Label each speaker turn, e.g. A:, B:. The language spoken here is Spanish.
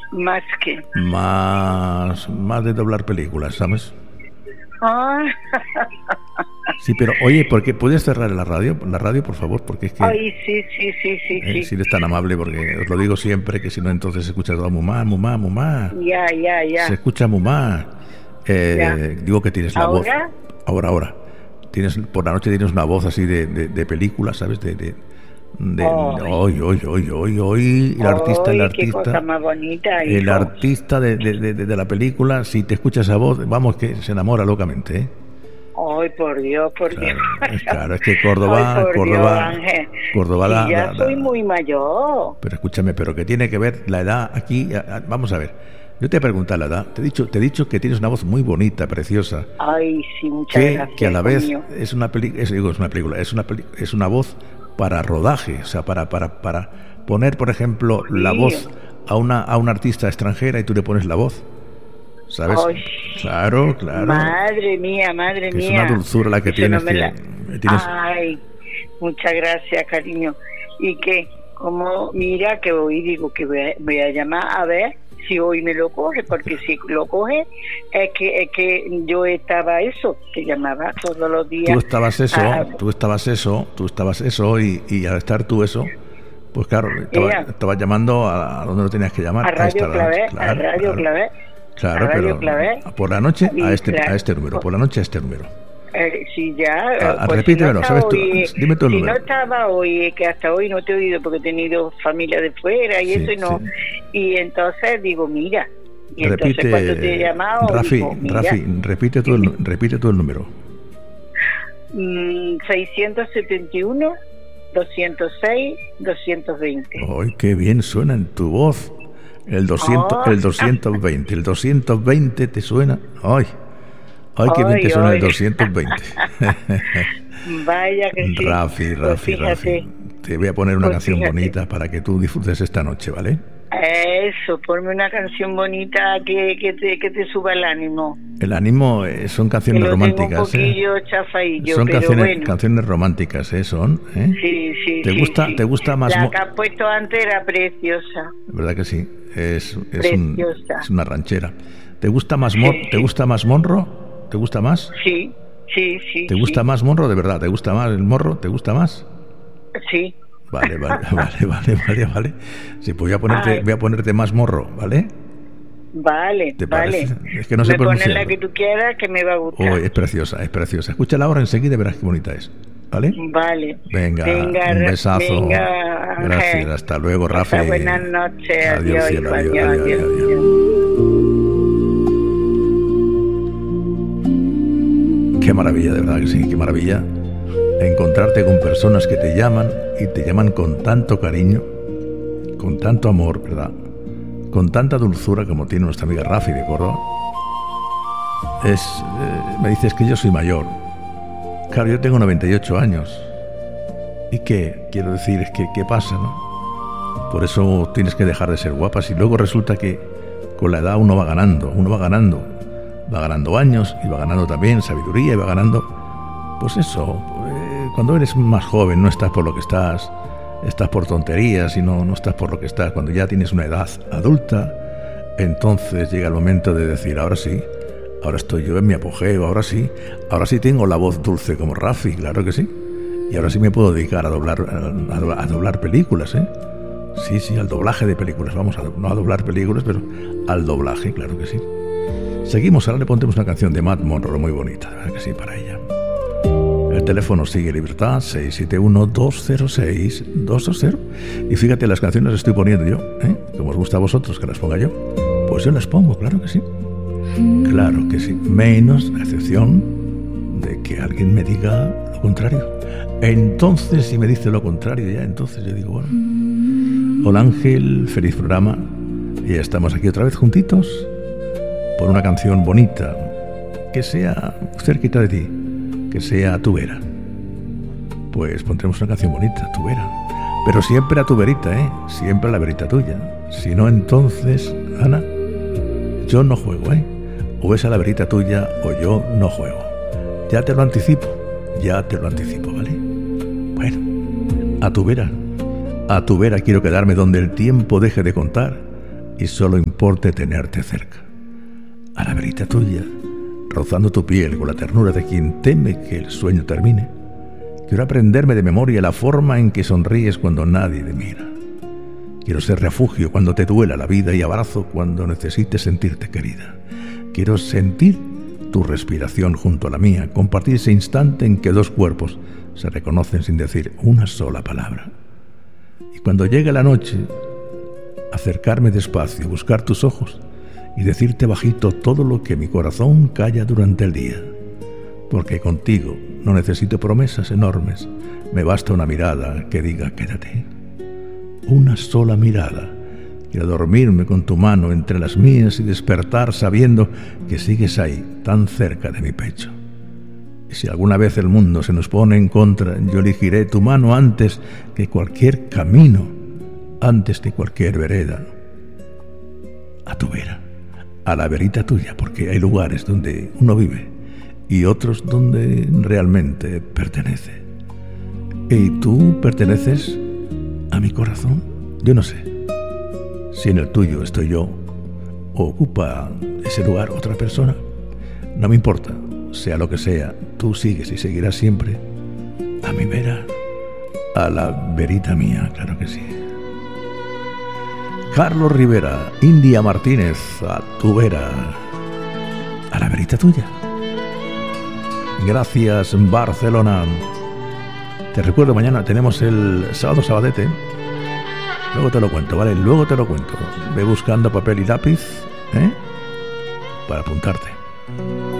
A: ¿Más que?
B: Más de doblar películas, ¿sabes?
A: Ah.
B: Sí, pero oye, ¿por qué puedes cerrar la radio? La radio, por favor, porque es que...
A: Ay, sí.
B: Si eres tan amable, porque os lo digo siempre, que si no entonces se escucha todo mumá.
A: Ya.
B: Se escucha mumá. Digo que tienes la voz. Ahora. Por la noche tienes una voz así de película, ¿sabes? Hoy el artista,
A: qué cosa más bonita,
B: el artista de la película, si te escucha esa voz, vamos, que se enamora locamente, ¿eh?
A: Ay, por Dios.
B: Claro, es que Córdoba,
A: sí, ya soy muy mayor.
B: Pero escúchame, pero que tiene que ver la edad aquí. Vamos a ver. Yo te he preguntado la edad. Te he dicho que tienes una voz muy bonita, preciosa.
A: Ay, sí, muchas gracias.
B: Que a la vez es una película, es una voz para rodaje, o sea, para poner, por ejemplo, la voz a un artista extranjera y tú le pones la voz. ¿Sabes?
A: Ay,
B: claro.
A: Madre mía.
B: Es una dulzura la que tienes.
A: Ay, muchas gracias, cariño. Y que, como mira que hoy digo que voy a llamar a ver si hoy me lo coge, porque si lo coge es que yo estaba eso, que llamaba todos los días.
B: Tú estabas eso y al estar tú eso, pues claro, estabas llamando a donde lo tenías que llamar.
A: A Radio Clavé.
B: Claro, pero por la noche a este número,
A: Sí, ya.
B: Pues repítemelo,
A: si no
B: ¿sabes tú? Dime tu número.
A: Si no estaba hoy, que hasta hoy no te he oído porque he tenido familia de fuera y eso y no. Sí. Y entonces digo, mira. Y entonces cuando te he llamado.
B: Rafi, repite tú el número.
A: 671 206 220.
B: ¡Ay, qué bien suena en tu voz! El 220. El 220 te suena. ¡Ay! ¡Ay, qué bien te suena el 220!
A: Vaya que sí.
B: Rafi. Te voy a poner una canción bonita para que tú disfrutes esta noche, ¿vale?
A: Eso, ponme una canción bonita que te suba el ánimo.
B: El ánimo son canciones románticas.
A: Un poquillo chafaillo,
B: son
A: pero
B: canciones románticas, son.
A: Sí.
B: ¿Te gusta más?
A: La que has puesto antes era preciosa.
B: ¿Verdad que sí? Es una ranchera. ¿Te gusta más ¿Te gusta más Monro? ¿Te gusta más?
A: Sí.
B: ¿Te gusta más Monro, de verdad? ¿Te gusta más el Morro? ¿Te gusta más?
A: Sí.
B: Vale. Sí, pues voy a ponerte más Morro, ¿vale?
A: Vale.
B: Es que no sé pronunciar.
A: Poner la que tú quieras, que me va a gustar.
B: Oh, es preciosa. Escúchala ahora enseguida y verás qué bonita es. ¿Vale?
A: Vale.
B: Venga, un besazo.
A: Venga,
B: gracias, hasta luego, Rafa.
A: Buenas noches.
B: Adiós, cielo, adiós. Qué maravilla, de verdad que sí, qué maravilla encontrarte con personas que te llaman y te llaman con tanto cariño, con tanto amor, ¿verdad? Con tanta dulzura como tiene nuestra amiga Rafi de Córdoba. Me dices que yo soy mayor. Claro, yo tengo 98 años. ¿Y qué? Quiero decir, es que ¿qué pasa, no? Por eso tienes que dejar de ser guapas y luego resulta que con la edad uno va ganando años y va ganando también sabiduría y va ganando, pues eso, cuando eres más joven no estás por lo que estás por tonterías y no estás por lo que estás. Cuando ya tienes una edad adulta, entonces llega el momento de decir, ahora sí, ahora estoy yo en mi apogeo, ahora sí tengo la voz dulce como Rafi, claro que sí, y ahora sí me puedo dedicar a doblar películas, sí, al doblaje de películas, no a doblar películas, pero al doblaje, claro que sí. Seguimos, ahora le pondremos una canción de Matt Monroe muy bonita, ¿verdad que sí? Para ella. El teléfono sigue libertad, 671-206-220. Y fíjate, las canciones las estoy poniendo yo, como os gusta a vosotros que las ponga yo. Pues yo las pongo, claro que sí. Claro que sí. Menos la excepción de que alguien me diga lo contrario. Entonces, si me dice lo contrario, ya entonces yo digo, bueno. Hola Ángel, feliz programa. Y ya estamos aquí otra vez juntitos por una canción bonita, que sea cerquita de ti, que sea tu vera. Pues pondremos una canción bonita, tu vera. Pero siempre a tu verita, siempre a la verita tuya. Si no, entonces, Ana, yo no juego, o es a la verita tuya o yo no juego. Ya te lo anticipo, ¿vale? Bueno, a tu vera quiero quedarme donde el tiempo deje de contar y solo soporte tenerte cerca. A la verita tuya, rozando tu piel con la ternura de quien teme que el sueño termine, quiero aprenderme de memoria la forma en que sonríes cuando nadie te mira. Quiero ser refugio cuando te duela la vida y abrazo cuando necesites sentirte querida. Quiero sentir tu respiración junto a la mía, compartir ese instante en que dos cuerpos se reconocen sin decir una sola palabra. Y cuando llegue la noche, acercarme despacio, buscar tus ojos y decirte bajito todo lo que mi corazón calla durante el día. Porque contigo no necesito promesas enormes, me basta una mirada que diga quédate. Una sola mirada. Quiero dormirme con tu mano entre las mías y despertar sabiendo que sigues ahí, tan cerca de mi pecho. Y si alguna vez el mundo se nos pone en contra, yo elegiré tu mano antes que cualquier camino, antes que cualquier vereda. A tu vera, a la verita tuya, porque hay lugares donde uno vive y otros donde realmente pertenece. ¿Y tú perteneces a mi corazón? Yo no sé si en el tuyo estoy yo o ocupa ese lugar otra persona. No me importa, sea lo que sea, tú sigues y seguirás siempre a mi vera, a la verita mía, claro que sí. Carlos Rivera, India Martínez, a tu vera, a la verita tuya. Gracias, Barcelona. Te recuerdo, mañana tenemos el sábado sabadete. Luego te lo cuento, ¿vale? Luego te lo cuento. Ve buscando papel y lápiz, para apuntarte.